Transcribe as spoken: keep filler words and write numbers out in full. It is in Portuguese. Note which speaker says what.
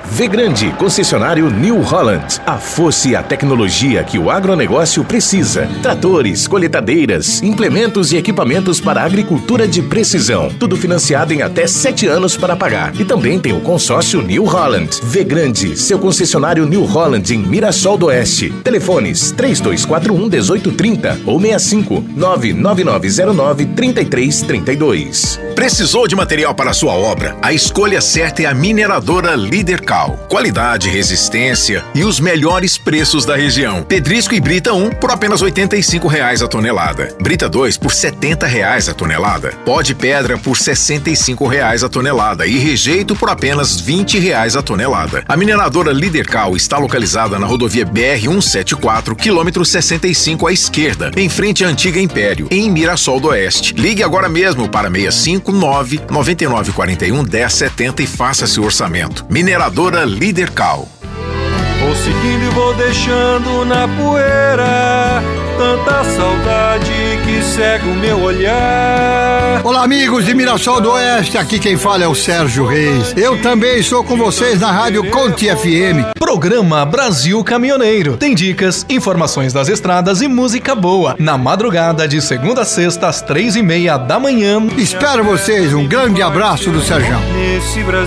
Speaker 1: V Grande, concessionário New Holland. A força e a tecnologia que o agronegócio precisa. Tratores, colheitadeiras, implementos e equipamentos para a agricultura de precisão. Tudo financiado em até sete anos para pagar. E também tem o consórcio New Holland. V Grande, seu concessionário New Holland em Mirassol do Oeste. Telefones três dois quatro um, um oito três zero ou seis cinco nove nove nove zero nove três três três dois.
Speaker 2: Precisou de material para sua obra? A escolha certa é a mineradora Lidercal. Qualidade, resistência e os melhores preços da região. Pedrisco e Brita um por apenas oitenta e cinco reais a tonelada. Brita dois por setenta reais a tonelada. Pó de pedra por sessenta e cinco reais a tonelada e rejeito por apenas vinte reais a tonelada. A mineradora Lidercal está localizada na rodovia B R cento e setenta e quatro, quilômetro sessenta e cinco à esquerda, em frente à antiga Império, em Mirassol do Oeste. Ligue agora mesmo para seis cinco nove, nove nove quatro um, um zero sete zero e faça seu orçamento. Mineradora Lidercal.
Speaker 3: Vou seguindo e vou deixando na poeira tanta saudade que cega o meu olhar.
Speaker 4: Olá, amigos de Mirassol do Oeste, aqui quem fala é o Sérgio Reis. Eu também estou com vocês na Rádio Conte F M.
Speaker 5: Programa Brasil Caminhoneiro. Tem dicas, informações das estradas e música boa. Na madrugada de segunda a sexta, às três e meia da manhã.
Speaker 4: Espero vocês, um grande abraço do Sérgio.
Speaker 3: Nesse Brasil